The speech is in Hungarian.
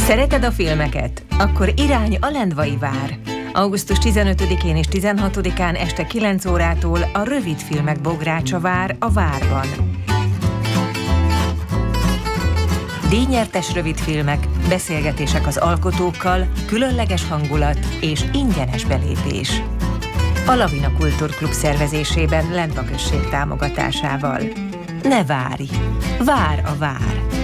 Szereted a filmeket? Akkor irány a Lendvai Vár. Augusztus 15-én és 16-án este 9 órától a rövidfilmek bográcsa vár a Várban. Díjnyertes rövidfilmek, beszélgetések az alkotókkal, különleges hangulat és ingyenes belépés. A Lavina Kultúrklub szervezésében, Lendva község támogatásával. Ne várj! Vár a Vár!